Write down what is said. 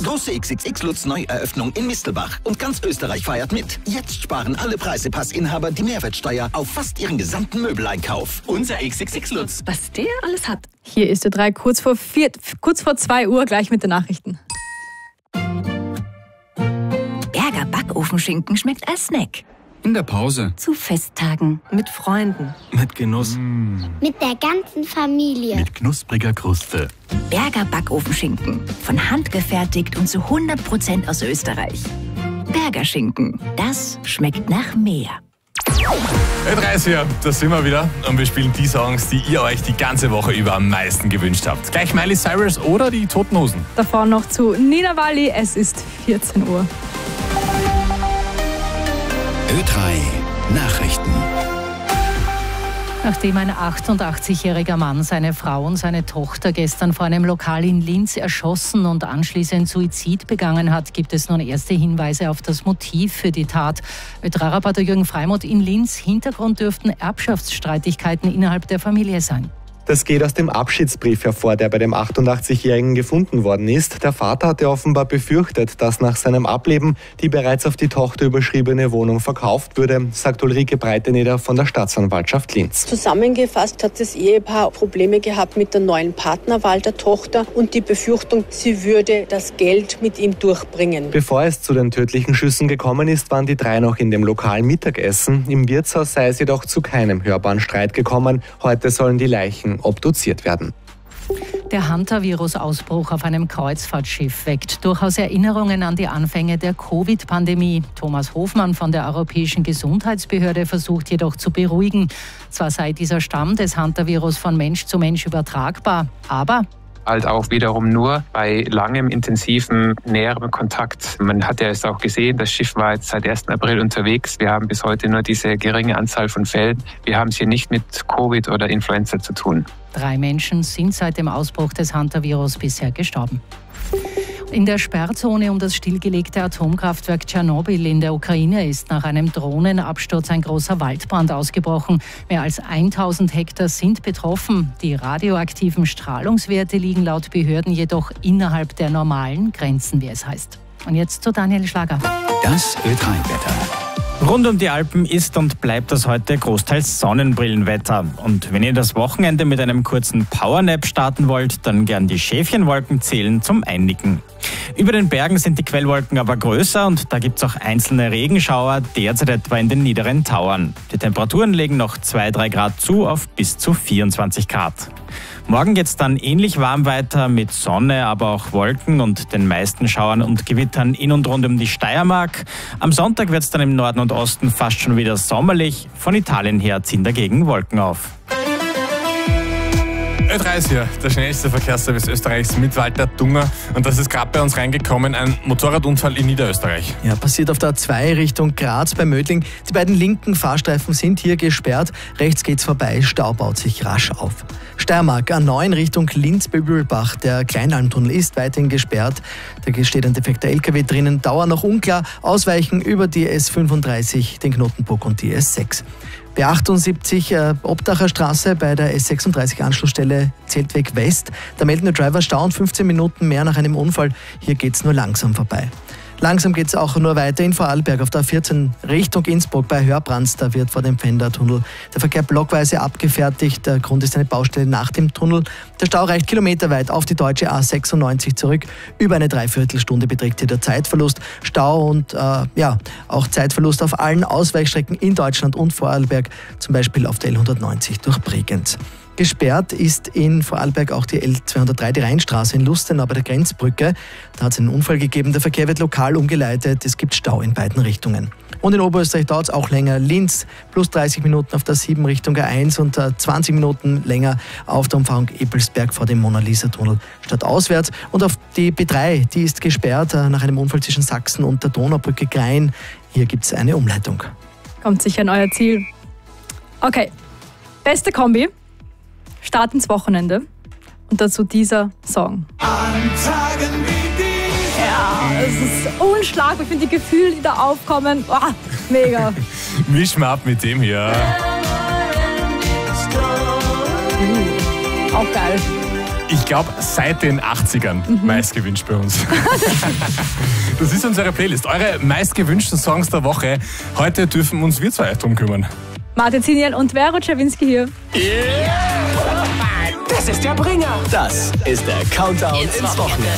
Große XXX-Lutz-Neueröffnung in Mistelbach. Und ganz Österreich feiert mit. Jetzt sparen alle Preisepassinhaber die Mehrwertsteuer auf fast ihren gesamten Möbeleinkauf. Unser XXX-Lutz. Was der alles hat. Hier ist der 3, kurz vor 2 Uhr, gleich mit den Nachrichten. Berger Backofenschinken schmeckt als Snack. In der Pause. Zu Festtagen. Mit Freunden. Mit Genuss. Mit der ganzen Familie. Mit knuspriger Kruste. Berger Backofenschinken. Von Hand gefertigt und zu 100% aus Österreich. Berger Schinken. Das schmeckt nach mehr. Ö30, da sind wir wieder und wir spielen die Songs, die ihr euch die ganze Woche über am meisten gewünscht habt. Gleich Miley Cyrus oder die Toten Hosen. Davor noch zu Nina Wally, es ist 14 Uhr. Ö3 Nachrichten. Nachdem ein 88-jähriger Mann seine Frau und seine Tochter gestern vor einem Lokal in Linz erschossen und anschließend Suizid begangen hat, gibt es nun erste Hinweise auf das Motiv für die Tat. Ö3-Reporter Jürgen Freimuth in Linz. Hintergrund dürften Erbschaftsstreitigkeiten innerhalb der Familie sein. Das geht aus dem Abschiedsbrief hervor, der bei dem 88-Jährigen gefunden worden ist. Der Vater hatte offenbar befürchtet, dass nach seinem Ableben die bereits auf die Tochter überschriebene Wohnung verkauft würde, sagt Ulrike Breiteneder von der Staatsanwaltschaft Linz. Zusammengefasst hat das Ehepaar Probleme gehabt mit der neuen Partnerwahl der Tochter und die Befürchtung, sie würde das Geld mit ihm durchbringen. Bevor es zu den tödlichen Schüssen gekommen ist, waren die drei noch in dem Lokal Mittagessen. Im Wirtshaus sei es jedoch zu keinem hörbaren Streit gekommen. Heute sollen die Leichen obduziert werden. Der Hantavirus-Ausbruch auf einem Kreuzfahrtschiff weckt durchaus Erinnerungen an die Anfänge der Covid-Pandemie. Thomas Hofmann von der Europäischen Gesundheitsbehörde versucht jedoch zu beruhigen. Zwar sei dieser Stamm des Hantavirus von Mensch zu Mensch übertragbar, aber halt auch wiederum nur bei langem, intensiven, näherem Kontakt. Man hat ja es auch gesehen, das Schiff war jetzt seit 1. April unterwegs. Wir haben bis heute nur diese geringe Anzahl von Fällen. Wir haben es hier nicht mit Covid oder Influenza zu tun. 3 Menschen sind seit dem Ausbruch des Hantavirus bisher gestorben. In der Sperrzone um das stillgelegte Atomkraftwerk Tschernobyl in der Ukraine ist nach einem Drohnenabsturz ein großer Waldbrand ausgebrochen. Mehr als 1000 Hektar sind betroffen. Die radioaktiven Strahlungswerte liegen laut Behörden jedoch innerhalb der normalen Grenzen, wie es heißt. Und jetzt zu Daniel Schlager. Das Ö3-Wetter. Rund um die Alpen ist und bleibt das heute großteils Sonnenbrillenwetter. Und wenn ihr das Wochenende mit einem kurzen Powernap starten wollt, dann gern die Schäfchenwolken zählen zum Einnicken. Über den Bergen sind die Quellwolken aber größer und da gibt es auch einzelne Regenschauer, derzeit etwa in den niederen Tauern. Die Temperaturen legen noch 2-3 Grad zu auf bis zu 24 Grad. Morgen geht es dann ähnlich warm weiter mit Sonne, aber auch Wolken und den meisten Schauern und Gewittern in und rund um die Steiermark. Am Sonntag wird es dann im Norden und Osten fast schon wieder sommerlich. Von Italien her ziehen dagegen Wolken auf. Ö30, der schnellste Verkehrsservice Österreichs mit Walter Dunger. Und das ist gerade bei uns reingekommen, ein Motorradunfall in Niederösterreich. Ja, passiert auf der A2 Richtung Graz bei Mödling. Die beiden linken Fahrstreifen sind hier gesperrt. Rechts geht's vorbei, Stau baut sich rasch auf. Steiermark, A9 Richtung Linz bei Übelbach. Der Kleinalmtunnel ist weiterhin gesperrt. Da steht ein defekter LKW drinnen. Dauer noch unklar. Ausweichen über die S35, den Knotenburg und die S6. B78 Obdacher Straße bei der S36 Anschlussstelle Zeltweg West. Da melden der Driver Stau und 15 Minuten mehr nach einem Unfall. Hier geht's nur langsam vorbei. Langsam geht's auch nur weiter in Vorarlberg auf der 14 Richtung Innsbruck bei Hörbrands. Da wird vor dem Pfändertunnel der Verkehr blockweise abgefertigt. Der Grund ist eine Baustelle nach dem Tunnel. Der Stau reicht kilometerweit auf die deutsche A96 zurück. Über eine Dreiviertelstunde beträgt hier der Zeitverlust. Stau und auch Zeitverlust auf allen Ausweichstrecken in Deutschland und Vorarlberg, zum Beispiel auf der L190 durch Bregenz. Gesperrt ist in Vorarlberg auch die L203, die Rheinstraße in Lustenau bei der Grenzbrücke. Da hat es einen Unfall gegeben. Der Verkehr wird lokal umgeleitet. Es gibt Stau in beiden Richtungen. Und in Oberösterreich dauert es auch länger. Linz plus 30 Minuten auf der 7 Richtung A1 und 20 Minuten länger auf der Umfahrung Ebelsberg vor dem Mona-Lisa-Tunnel statt auswärts. Und auf die B3, die ist gesperrt nach einem Unfall zwischen Sachsen und der Donaubrücke Grein. Hier gibt es eine Umleitung. Kommt sicher an euer Ziel. Okay, beste Kombi. Start ins Wochenende und dazu dieser Song. An Tagen wie die. Ja, es ist unschlagbar. Ich finde die Gefühle, die da aufkommen, mega. Misch mal ab mit dem hier. Auch geil. Ich glaube, seit den 80ern meistgewünscht bei uns. Das ist unsere Playlist. Eure meistgewünschten Songs der Woche. Heute dürfen uns wir zwei drum kümmern. Martin Zinian und Vero Czerwinski hier. Das ist der Bringer. Das ist der Countdown ins Wochenende.